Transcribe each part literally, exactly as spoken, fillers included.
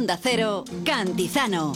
Onda Cero, Cantizano.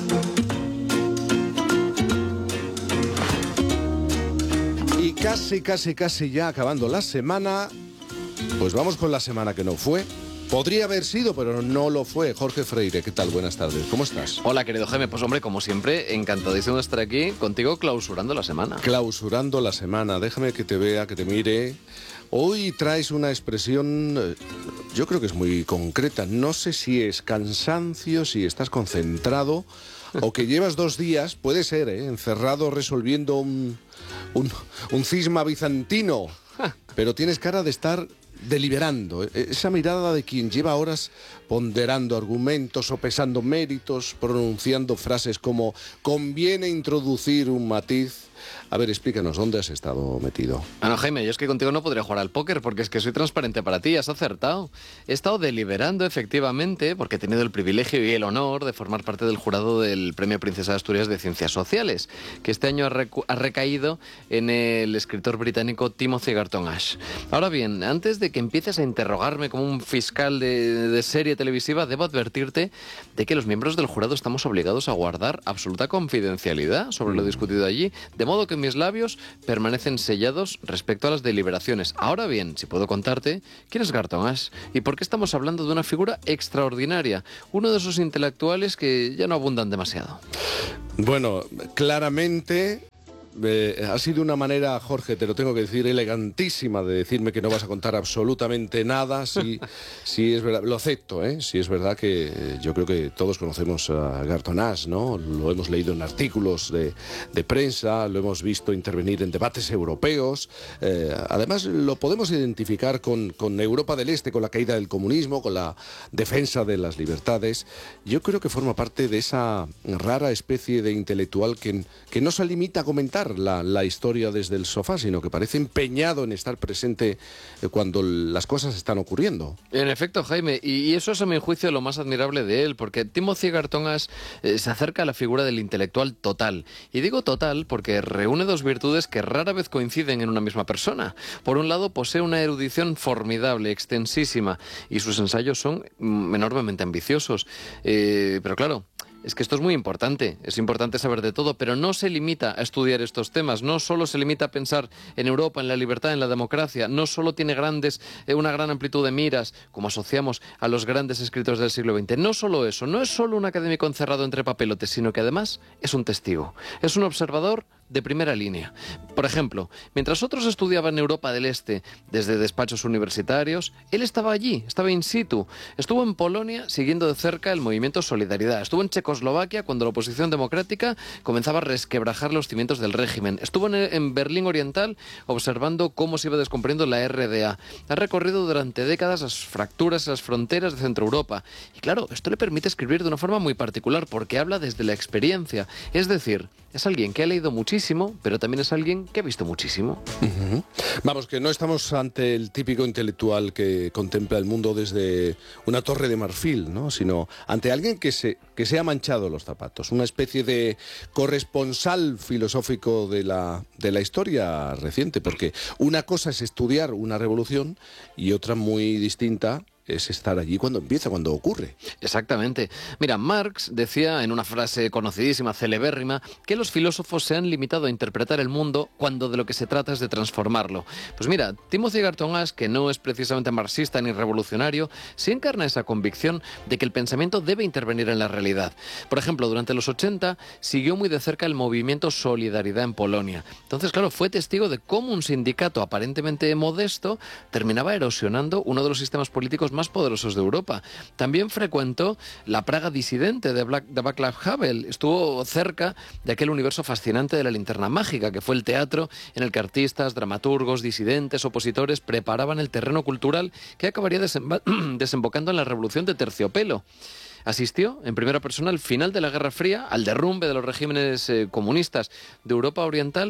Y casi, casi, casi ya acabando la semana, pues vamos con la semana que no fue. Podría haber sido, pero no lo fue. Jorge Freire, ¿qué tal? Buenas tardes, ¿cómo estás? Hola, querido Jaime. Pues hombre, como siempre, encantadísimo de estar aquí contigo clausurando la semana. Clausurando la semana, déjame que te vea, que te mire. Hoy traes una expresión, yo creo que es muy concreta. No sé si es cansancio, si estás concentrado o que llevas dos días, puede ser, ¿eh? encerrado resolviendo un, un, un cisma bizantino. Pero tienes cara de estar deliberando, esa mirada de quien lleva horas ponderando argumentos, sopesando méritos, pronunciando frases como conviene introducir un matiz. A ver, explícanos, ¿dónde has estado metido? Bueno, Jaime, yo es que contigo no podría jugar al póker porque es que soy transparente para ti, has acertado. He estado deliberando, efectivamente, porque he tenido el privilegio y el honor de formar parte del jurado del Premio Princesa de Asturias de Ciencias Sociales, que este año ha, recu- ha recaído en el escritor británico Timothy Garton Ash. Ahora bien, antes de que empieces a interrogarme como un fiscal de, de serie televisiva, debo advertirte de que los miembros del jurado estamos obligados a guardar absoluta confidencialidad sobre lo discutido allí, de modo que mis labios permanecen sellados respecto a las deliberaciones. Ahora bien, si puedo contarte, ¿quién es Garton Ash? ¿Y por qué estamos hablando de una figura extraordinaria? Uno de esos intelectuales que ya no abundan demasiado. Bueno, claramente eh, ha sido una manera, Jorge, te lo tengo que decir, elegantísima de decirme que no vas a contar absolutamente nada. Si, si es verdad, lo acepto, ¿eh? Si es verdad que eh, yo creo que todos conocemos a Garton Ash, ¿no? Lo hemos leído en artículos de, de prensa, lo hemos visto intervenir en debates europeos. Eh, además, lo podemos identificar con, con Europa del Este, con la caída del comunismo, con la defensa de las libertades. Yo creo que forma parte de esa rara especie de intelectual que, que no se limita a comentar La, la historia desde el sofá, sino que parece empeñado en estar presente cuando las cosas están ocurriendo. En efecto, Jaime, y eso es a mi juicio lo más admirable de él, porque Timothy Garton Ash eh, se acerca a la figura del intelectual total. Y digo total porque reúne dos virtudes que rara vez coinciden en una misma persona. Por un lado, posee una erudición formidable, extensísima, y sus ensayos son mm, enormemente ambiciosos. Eh, pero claro, es que esto es muy importante, es importante saber de todo, pero no se limita a estudiar estos temas, no solo se limita a pensar en Europa, en la libertad, en la democracia, no solo tiene grandes, eh, una gran amplitud de miras, como asociamos a los grandes escritores del siglo veinte. No solo eso, no es solo un académico encerrado entre papelotes, sino que además es un testigo, es un observador de primera línea. Por ejemplo, mientras otros estudiaban en Europa del Este desde despachos universitarios, él estaba allí, estaba in situ. Estuvo en Polonia siguiendo de cerca el movimiento Solidaridad. Estuvo en Checoslovaquia cuando la oposición democrática comenzaba a resquebrajar los cimientos del régimen. Estuvo en, en Berlín Oriental observando cómo se iba descomponiendo la R D A. Ha recorrido durante décadas las fracturas y las fronteras de Centro Europa. Y claro, esto le permite escribir de una forma muy particular porque habla desde la experiencia. Es decir, es alguien que ha leído muchísimo, pero también es alguien que ha visto muchísimo. Uh-huh. Vamos, que no estamos ante el típico intelectual que contempla el mundo desde una torre de marfil, ¿no? Sino ante alguien que se, que se ha manchado los zapatos, una especie de corresponsal filosófico de la, de la historia reciente, porque una cosa es estudiar una revolución y otra muy distinta es estar allí cuando empieza, cuando ocurre. Exactamente. Mira, Marx decía en una frase conocidísima, celebérrima, que los filósofos se han limitado a interpretar el mundo cuando de lo que se trata es de transformarlo. Pues mira, Timothy Garton Ash, que no es precisamente marxista ni revolucionario, sí encarna esa convicción de que el pensamiento debe intervenir en la realidad. Por ejemplo, durante los ochenta siguió muy de cerca el movimiento Solidaridad en Polonia. Entonces, claro, fue testigo de cómo un sindicato aparentemente modesto terminaba erosionando uno de los sistemas políticos más más poderosos de Europa. También frecuentó la Praga disidente de, Black, de Václav Havel. Estuvo cerca de aquel universo fascinante de la linterna mágica, que fue el teatro en el que artistas, dramaturgos, disidentes, opositores preparaban el terreno cultural que acabaría desemba- desembocando en la Revolución de Terciopelo. Asistió en primera persona al final de la Guerra Fría, al derrumbe de los regímenes eh, comunistas de Europa Oriental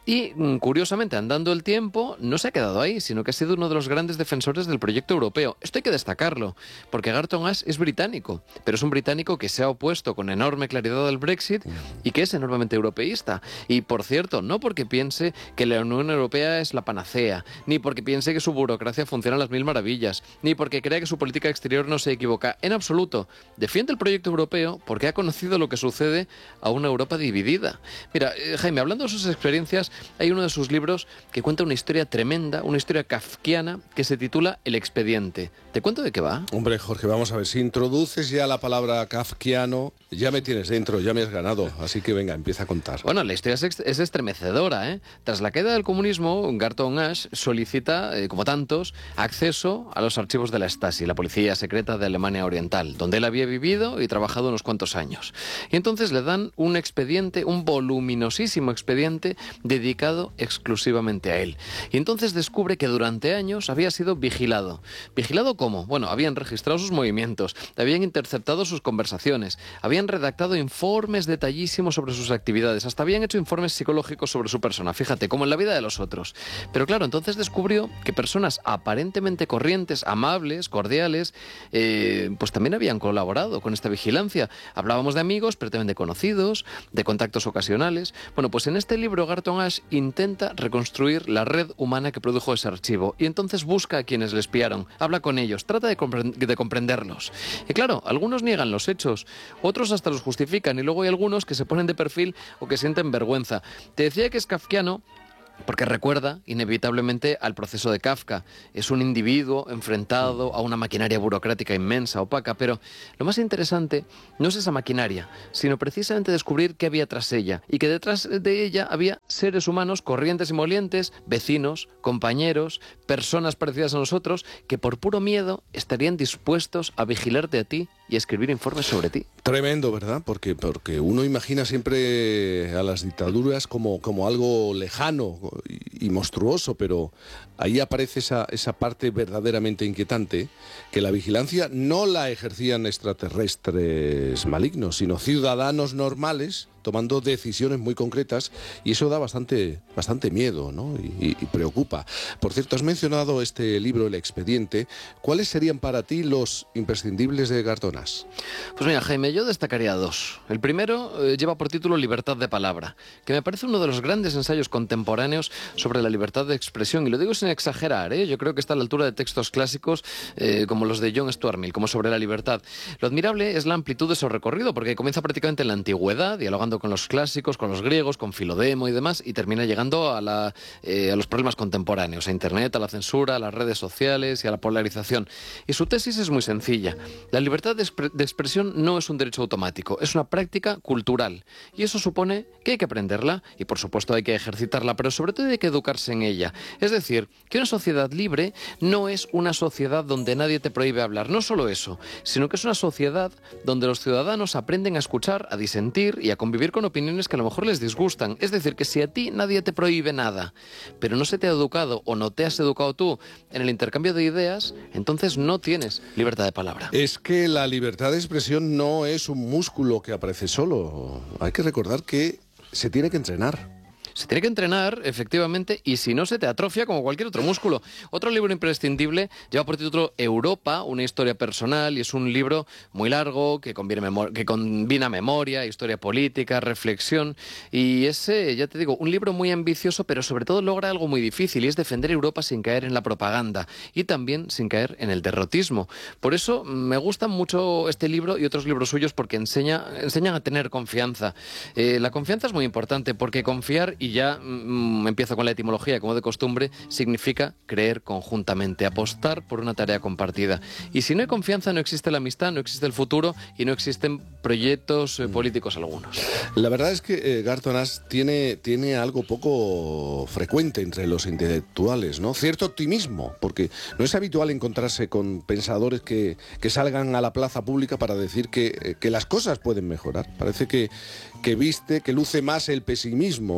Y, curiosamente, andando el tiempo, no se ha quedado ahí, sino que ha sido uno de los grandes defensores del proyecto europeo. Esto hay que destacarlo, porque Galton Ash es británico, pero es un británico que se ha opuesto con enorme claridad al Brexit y que es enormemente europeísta. Y, por cierto, no porque piense que la Unión Europea es la panacea, ni porque piense que su burocracia funciona a las mil maravillas, ni porque crea que su política exterior no se equivoca. En absoluto. Defiende el proyecto europeo porque ha conocido lo que sucede a una Europa dividida. Mira, eh, Jaime, hablando de sus experiencias, hay uno de sus libros que cuenta una historia tremenda, una historia kafkiana, que se titula El expediente. ¿Te cuento de qué va? Hombre, Jorge, vamos a ver, si introduces ya la palabra kafkiano, ya me tienes dentro, ya me has ganado, así que venga, empieza a contar. Bueno, la historia es, es estremecedora, ¿eh? Tras la caída del comunismo, Galton Ash solicita, eh, como tantos, acceso a los archivos de la Stasi, la policía secreta de Alemania Oriental, donde él había vivido y trabajado unos cuantos años. Y entonces le dan un expediente, un voluminosísimo expediente dedicado exclusivamente a él. Y entonces descubre que durante años había sido vigilado. ¿Vigilado cómo? Bueno, habían registrado sus movimientos, habían interceptado sus conversaciones, habían redactado informes detallísimos sobre sus actividades, hasta habían hecho informes psicológicos sobre su persona, fíjate, como en la vida de los otros. Pero claro, entonces descubrió que personas aparentemente corrientes, amables, cordiales, eh, pues también habían colaborado con esta vigilancia. Hablábamos de amigos, pero también de conocidos, de contactos ocasionales. Bueno, pues en este libro Galton Ash intenta reconstruir la red humana que produjo ese archivo y entonces busca a quienes le espiaron, habla con ellos, trata de, compre- de comprenderlos. Y claro, algunos niegan los hechos, otros hasta los justifican y luego hay algunos que se ponen de perfil o que sienten vergüenza. Te decía que es kafkiano porque recuerda inevitablemente al proceso de Kafka. Es un individuo enfrentado a una maquinaria burocrática inmensa, opaca, pero lo más interesante no es esa maquinaria, sino precisamente descubrir qué había tras ella, y que detrás de ella había seres humanos corrientes y molientes, vecinos, compañeros, personas parecidas a nosotros, que por puro miedo estarían dispuestos a vigilarte a ti y a escribir informes sobre ti. Tremendo, ¿verdad? Porque, porque uno imagina siempre a las dictaduras como, como algo lejano y, y monstruoso, pero ahí aparece esa, esa parte verdaderamente inquietante, que la vigilancia no la ejercían extraterrestres malignos, sino ciudadanos normales tomando decisiones muy concretas, y eso da bastante, bastante miedo, ¿no? y, y preocupa. Por cierto, has mencionado este libro, El expediente. ¿Cuáles serían para ti los imprescindibles de Galton Ash? Pues mira, Jaime, yo destacaría dos. El primero eh, lleva por título Libertad de palabra, que me parece uno de los grandes ensayos contemporáneos sobre la libertad de expresión, y lo digo sin exagerar, ¿eh? Yo creo que está a la altura de textos clásicos eh, como los de John Stuart Mill, como sobre la libertad. Lo admirable es la amplitud de su recorrido, porque comienza prácticamente en la antigüedad, dialogando con los clásicos, con los griegos, con Filodemo y demás, y termina llegando a, la, eh, a los problemas contemporáneos, a Internet, a la censura, a las redes sociales y a la polarización. Y su tesis es muy sencilla. La libertad de, expre- de expresión no es un derecho automático, es una práctica cultural. Y eso supone que hay que aprenderla y, por supuesto, hay que ejercitarla, pero sobre todo hay que educarse en ella. Es decir, que una sociedad libre no es una sociedad donde nadie te prohíbe hablar. No solo eso, sino que es una sociedad donde los ciudadanos aprenden a escuchar, a disentir y a convivir con opiniones que a lo mejor les disgustan. Es decir, que si a ti nadie te prohíbe nada, pero no se te ha educado o no te has educado tú en el intercambio de ideas, entonces no tienes libertad de palabra. Es que la libertad de expresión no es un músculo que aparece solo. Hay que recordar que se tiene que entrenar. Se tiene que entrenar, efectivamente, y si no se te atrofia como cualquier otro músculo. Otro libro imprescindible lleva por título Europa, una historia personal, y es un libro muy largo que combina, memor- que combina memoria, historia política, reflexión, y es, eh, ya te digo, un libro muy ambicioso, pero sobre todo logra algo muy difícil, y es defender Europa sin caer en la propaganda, y también sin caer en el derrotismo. Por eso me gusta mucho este libro y otros libros suyos, porque enseña, enseñan a tener confianza. Eh, la confianza es muy importante, porque confiar, y ya mmm, empiezo con la etimología, como de costumbre, significa creer conjuntamente, apostar por una tarea compartida. Y si no hay confianza, no existe la amistad, no existe el futuro y no existen proyectos eh, políticos algunos. La verdad es que eh, Galton Ash tiene, tiene algo poco frecuente entre los intelectuales, ¿no? Cierto optimismo, porque no es habitual encontrarse con pensadores que, que salgan a la plaza pública para decir que, eh, que las cosas pueden mejorar. Parece que, que viste, que luce más el pesimismo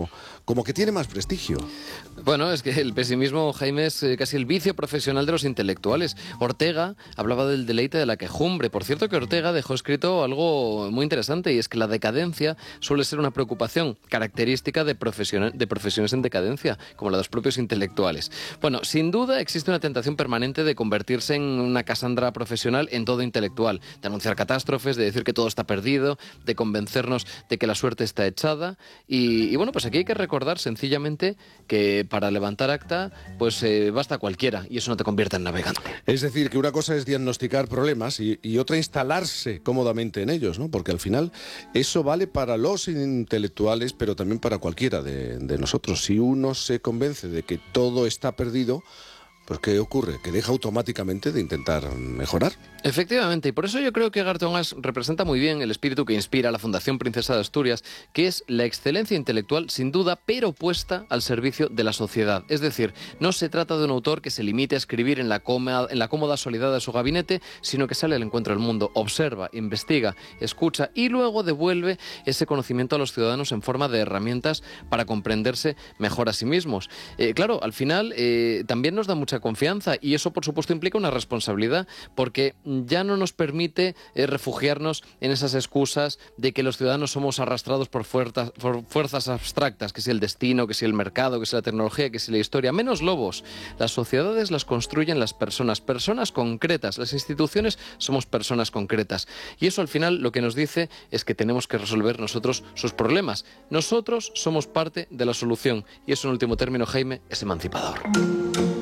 como que tiene más prestigio. Bueno, es que el pesimismo, Jaime, es eh, casi el vicio profesional de los intelectuales. Ortega hablaba del deleite de la quejumbre. Por cierto que Ortega dejó escrito algo muy interesante, y es que la decadencia suele ser una preocupación característica de, profesiona- de profesiones en decadencia, como la de los propios intelectuales. Bueno, sin duda existe una tentación permanente de convertirse en una Casandra profesional en todo intelectual, de anunciar catástrofes, de decir que todo está perdido, de convencernos de que la suerte está echada. Y, y bueno, pues aquí hay que recordar sencillamente que para levantar acta, pues eh, basta cualquiera, y eso no te convierte en navegante. Es decir, que una cosa es diagnosticar problemas y, y otra instalarse cómodamente en ellos, ¿no? Porque al final eso vale para los intelectuales, pero también para cualquiera de, de nosotros. Si uno se convence de que todo está perdido, pues ¿qué ocurre? Que deja automáticamente de intentar mejorar. Efectivamente, y por eso yo creo que Gartongas representa muy bien el espíritu que inspira a la Fundación Princesa de Asturias, que es la excelencia intelectual, sin duda, pero puesta al servicio de la sociedad. Es decir, no se trata de un autor que se limite a escribir en la, cómoda, en la cómoda soledad de su gabinete, sino que sale al encuentro del mundo, observa, investiga, escucha y luego devuelve ese conocimiento a los ciudadanos en forma de herramientas para comprenderse mejor a sí mismos. Eh, claro, al final eh, también nos da mucha confianza, y eso por supuesto implica una responsabilidad, porque ya no nos permite eh, refugiarnos en esas excusas de que los ciudadanos somos arrastrados por fuerzas, por fuerzas abstractas, que si el destino, que si el mercado, que si la tecnología, que si la historia. Menos lobos. Las sociedades las construyen las personas, personas concretas. Las instituciones somos personas concretas. Y eso al final lo que nos dice es que tenemos que resolver nosotros sus problemas. Nosotros somos parte de la solución. Y eso en último término, Jaime, es emancipador.